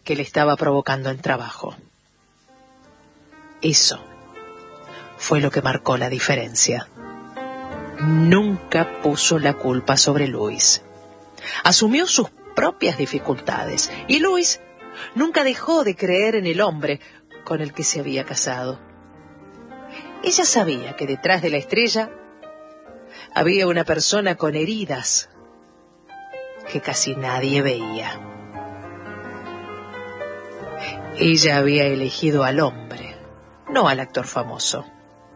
que le estaba provocando el trabajo. Eso fue lo que marcó la diferencia. Nunca puso la culpa sobre Louis. Asumió sus propias dificultades y Louis nunca dejó de creer en el hombre con el que se había casado. Ella sabía que detrás de la estrella había una persona con heridas que casi nadie veía. Ella había elegido al hombre, no al actor famoso.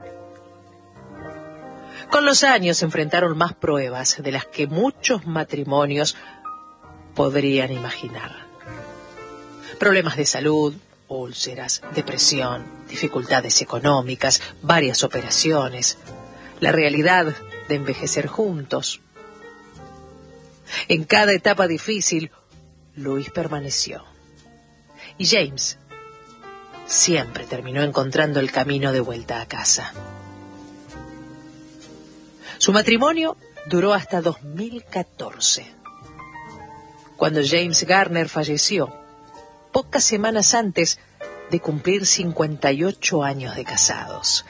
Con los años se enfrentaron más pruebas de las que muchos matrimonios podrían imaginar. Problemas de salud, úlceras, depresión, dificultades económicas, varias operaciones, la realidad de envejecer juntos. En cada etapa difícil, Louis permaneció. Y James siempre terminó encontrando el camino de vuelta a casa. Su matrimonio duró hasta 2014, cuando James Garner falleció, pocas semanas antes de cumplir 58 años de casados.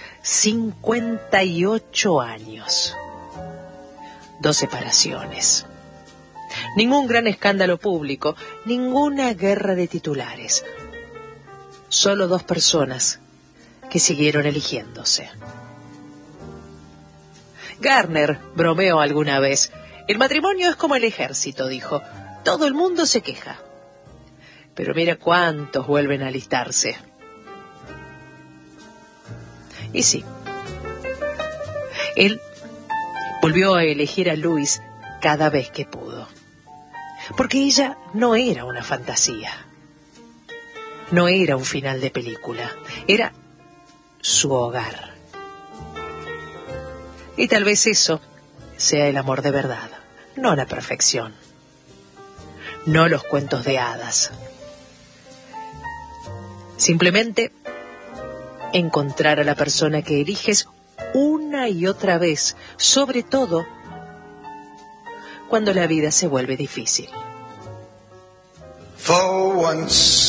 58 años. 2 separaciones. Ningún gran escándalo público, ninguna guerra de titulares. Solo 2 personas que siguieron eligiéndose. Garner bromeó alguna vez. El matrimonio es como el ejército, dijo. Todo el mundo se queja. Pero mira cuántos vuelven a alistarse. Y sí, él volvió a elegir a Louis cada vez que pudo. Porque ella no era una fantasía. No era un final de película. Era su hogar. Y tal vez eso sea el amor de verdad, no la perfección. No los cuentos de hadas. Simplemente encontrar a la persona que eliges una y otra vez, sobre todo cuando la vida se vuelve difícil. For once